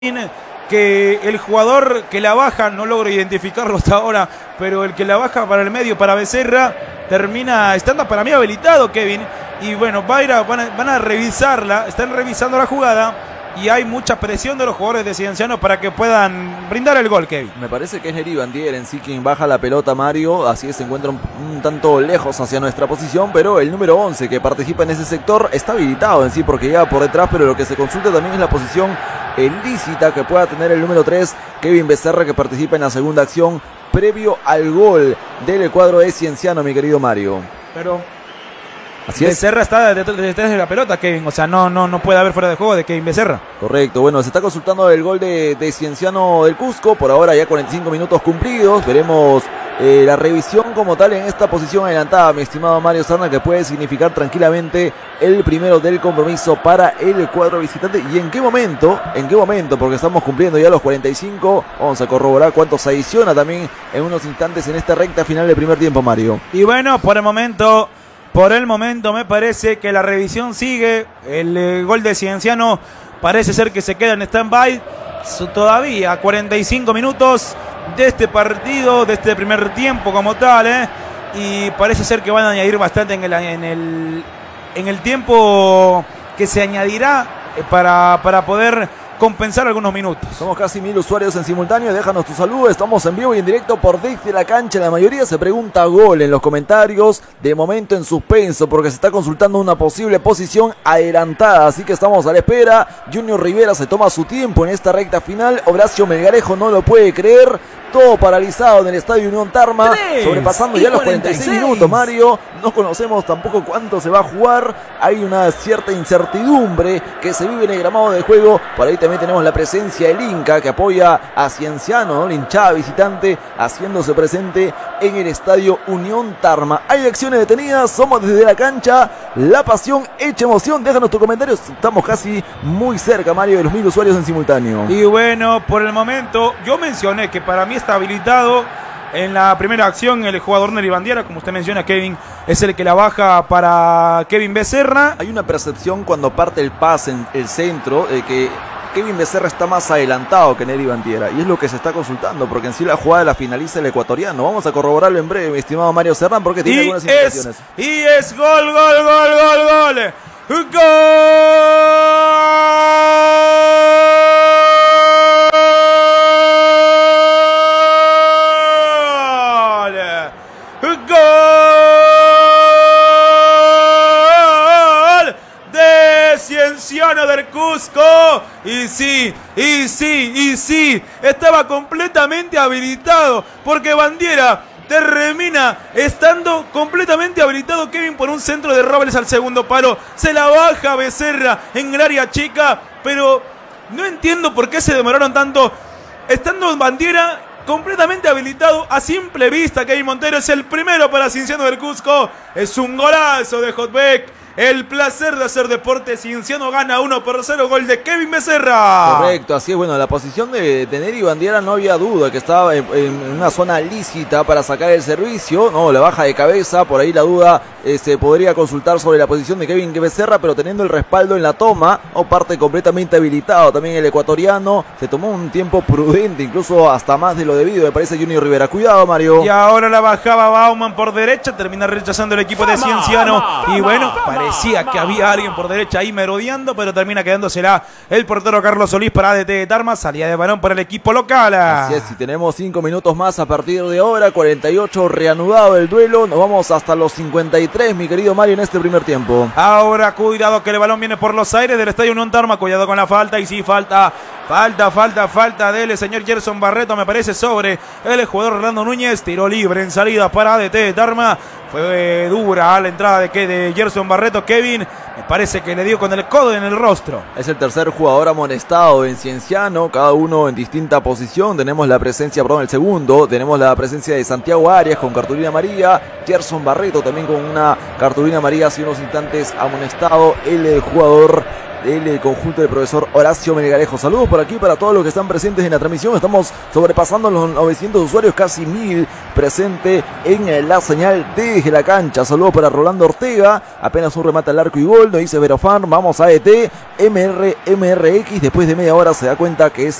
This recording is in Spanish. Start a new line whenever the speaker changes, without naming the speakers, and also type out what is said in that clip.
que el jugador que la baja, no logro identificarlo hasta ahora, pero el que la baja para el medio, para Becerra, termina estando para mí habilitado, Kevin. Y bueno, van a revisarla, están revisando la jugada. Y hay mucha presión de los jugadores de Cienciano para que puedan brindar el gol, Kevin.
Me parece que es Neri Bandiera en sí quien baja la pelota, Mario. Así que se encuentra un tanto lejos hacia nuestra posición, pero el número 11 que participa en ese sector está habilitado en sí porque llega por detrás, pero lo que se consulta también es la posición ilícita que pueda tener el número 3, Kevin Becerra, que participa en la segunda acción previo al gol del cuadro de Cienciano, mi querido Mario.
Pero
así es.
Becerra está detrás de la pelota, Kevin. O sea, no puede haber fuera de juego de Kevin Becerra.
Correcto. Bueno, se está consultando el gol de Cienciano del Cusco. Por ahora ya 45 minutos cumplidos. Veremos la revisión como tal en esta posición adelantada, mi estimado Mario Serna, que puede significar tranquilamente el primero del compromiso para el cuadro visitante. ¿Y en qué momento? Porque estamos cumpliendo ya los 45. Vamos a corroborar cuánto se adiciona también en unos instantes en esta recta final del primer tiempo, Mario.
Y bueno, por el momento me parece que la revisión sigue. El gol de Cienciano parece ser que se queda en stand-by. Todavía 45 minutos de este partido, de este primer tiempo como tal, y parece ser que van a añadir bastante en el tiempo que se añadirá para poder compensar algunos minutos.
Somos casi 1000 usuarios en simultáneo. Déjanos tu saludo. Estamos en vivo y en directo por Desde la Cancha. La mayoría se pregunta gol en los comentarios. De momento en suspenso porque se está consultando una posible posición adelantada. Así que estamos a la espera. Junior Rivera se toma su tiempo en esta recta final. Horacio Melgarejo no lo puede creer. Todo paralizado en el Estadio Unión Tarma. Sobrepasando ya los 46 minutos, Mario. No conocemos tampoco cuánto se va a jugar. Hay una cierta incertidumbre que se vive en el gramado de juego. Por ahí también tenemos la presencia del Inca que apoya a Cienciano, ¿no? La hinchada visitante haciéndose presente en el Estadio Unión Tarma. Hay acciones detenidas. Somos Desde la Cancha. La pasión hecha emoción. Déjanos tus comentarios. Estamos casi muy cerca, Mario, de los 1000 usuarios en simultáneo.
Y bueno, por el momento yo mencioné que para mí está habilitado en la primera acción el jugador Neri Bandiera, como usted menciona, Kevin es el que la baja para Kevin Becerra.
Hay una percepción cuando parte el pase en el centro de que Kevin Becerra está más adelantado que Neri Bandiera, y es lo que se está consultando, porque en sí la jugada la finaliza el ecuatoriano. Vamos a corroborarlo en breve, mi estimado Mario Serrán, porque tiene algunas indicaciones.
Y es gol. Cienciano del Cusco. Y sí, estaba completamente habilitado, porque Bandiera termina estando completamente habilitado, Kevin, por un centro de Robles al segundo palo. Se la baja Becerra en el área chica, pero no entiendo por qué se demoraron tanto. Estando Bandiera completamente habilitado a simple vista, Kevin Montero es el primero para Cienciano del Cusco. Es un golazo de Hotbeck. El placer de hacer deporte. Cienciano gana 1-0, gol de Kevin Becerra.
Correcto, así es. Bueno, la posición de Neri Bandiera no había duda que estaba en una zona lícita para sacar el servicio. No, la baja de cabeza, por ahí la duda se podría consultar sobre la posición de Kevin Becerra, pero teniendo el respaldo en la toma, o parte completamente habilitado también el ecuatoriano. Se tomó un tiempo prudente, incluso hasta más de lo debido, me parece, Junior Rivera. Cuidado, Mario.
Y ahora la bajaba Bauman por derecha, termina rechazando el equipo de Cienciano. Y bueno, parecía que había alguien por derecha ahí merodeando, pero termina quedándosela el portero Carlos Solís para ADT de Tarma. Salida de balón para el equipo local.
Así es, si tenemos 5 minutos más a partir de ahora, 48 reanudado el duelo. Nos vamos hasta los 53, mi querido Mario, en este primer tiempo.
Ahora cuidado que el balón viene por los aires del Estadio Unión Tarma. Cuidado con la falta, y sí, falta del señor Gerson Barreto, me parece, sobre el jugador Orlando Núñez. Tiro libre en salida para ADT de Tarma. Fue dura la entrada de Gerson Barreto, Kevin. Me parece que le dio con el codo en el rostro.
Es el tercer jugador amonestado en Cienciano, cada uno en distinta posición. Tenemos la presencia, el segundo. Tenemos la presencia de Santiago Arias con cartulina amarilla. Gerson Barreto también con una cartulina amarilla hace unos instantes amonestado el jugador del conjunto del profesor Horacio Melgarejo. Saludos por aquí para todos los que están presentes en la transmisión. Estamos sobrepasando los 900 usuarios, casi 1000 presente en la señal desde la cancha. Saludos para Rolando Ortega, apenas un remate al arco y gol, nos dice Verofan. Vamos a ET, MRX, después de media hora se da cuenta que es